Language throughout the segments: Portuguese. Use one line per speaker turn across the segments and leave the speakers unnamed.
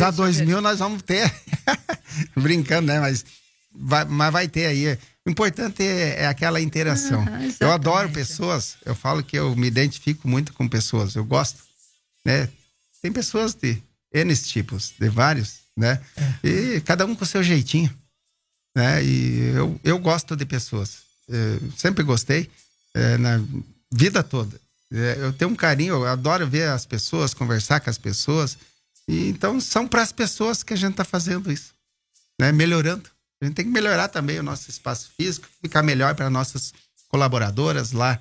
a 2.000 nós vamos ter. Brincando, né? Mas vai ter aí. O importante é aquela interação. Eu adoro pessoas. Eu falo que eu me identifico muito com pessoas. Eu gosto, né? Tem pessoas de N tipos, de vários, né? E cada um com o seu jeitinho, né? E eu gosto de pessoas. Sempre gostei, na vida toda. Eu tenho um carinho, eu adoro ver as pessoas, conversar com as pessoas. E então são para as pessoas que a gente está fazendo isso, né? Melhorando. A gente tem que melhorar também o nosso espaço físico, ficar melhor para nossas colaboradoras lá,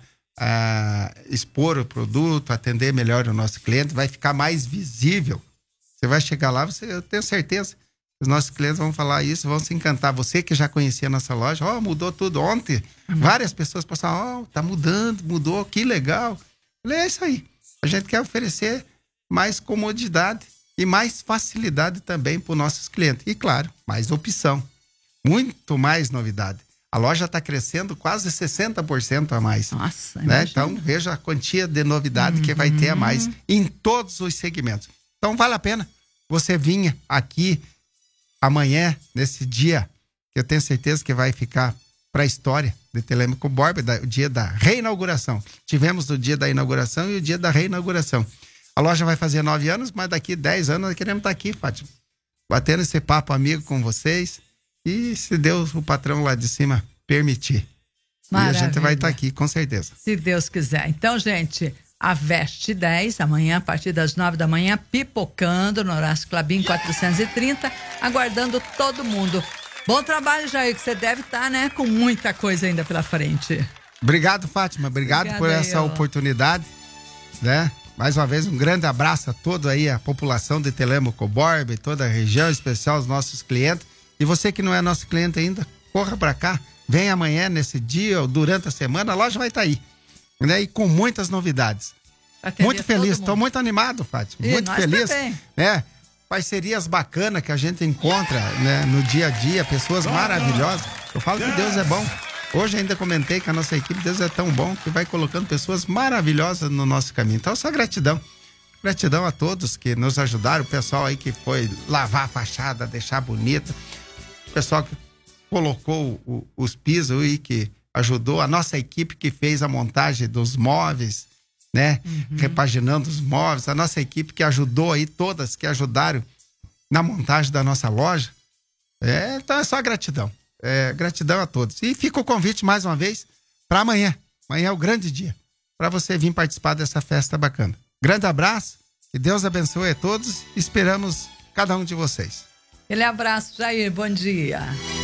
expor o produto, atender melhor o nosso cliente, vai ficar mais visível. Você vai chegar lá, eu tenho certeza, os nossos clientes vão falar isso, vão se encantar. Você que já conhecia a nossa loja, mudou tudo ontem. Várias pessoas passaram, tá mudando, mudou, que legal. Eu falei, é isso aí. A gente quer oferecer mais comodidade e mais facilidade também para os nossos clientes. E claro, mais opção. Muito mais novidade. A loja está crescendo quase 60% a mais. Nossa, né? Então, veja a quantia de novidade que vai ter a mais em todos os segmentos. Então, vale a pena você vir aqui amanhã, nesse dia, que eu tenho certeza que vai ficar para a história de Telêmaco Borba, o dia da reinauguração. Tivemos o dia da inauguração e o dia da reinauguração. A loja vai fazer 9 anos, mas daqui 10 anos nós queremos estar aqui, Fátima, batendo esse papo amigo com vocês. E se Deus, o patrão lá de cima, permitir. Maravilha. E a gente vai estar aqui, com certeza.
Se Deus quiser. Então, gente, a Veste 10, amanhã, a partir das 9 da manhã, pipocando no Horácio Clabin 430, aguardando todo mundo. Bom trabalho, Jair, que você deve estar, né, com muita coisa ainda pela frente.
Obrigado, Fátima. Obrigado por essa oportunidade, né? Mais uma vez, um grande abraço a toda aí a população de Telêmaco Borba e toda a região, em especial os nossos clientes. E você que não é nosso cliente ainda, corra para cá, vem amanhã, nesse dia ou durante a semana, a loja vai estar aí, né? E com muitas novidades. Muito feliz, estou muito animado, Fátima, muito feliz. Né? Parcerias bacanas que a gente encontra, né, no dia a dia, pessoas maravilhosas. Eu falo que Deus é bom. Hoje ainda comentei que a nossa equipe, Deus é tão bom que vai colocando pessoas maravilhosas no nosso caminho. Então, só gratidão. Gratidão a todos que nos ajudaram, o pessoal aí que foi lavar a fachada, deixar bonita. O pessoal que colocou os pisos e que ajudou, a nossa equipe que fez a montagem dos móveis, né? Repaginando os móveis, a nossa equipe que ajudou aí, todas que ajudaram na montagem da nossa loja. Então é só gratidão. Gratidão a todos. E fica o convite mais uma vez para amanhã. Amanhã é o grande dia para você vir participar dessa festa bacana. Grande abraço, que Deus abençoe a todos. Esperamos cada um de vocês.
Aquele abraço, Jair, bom dia.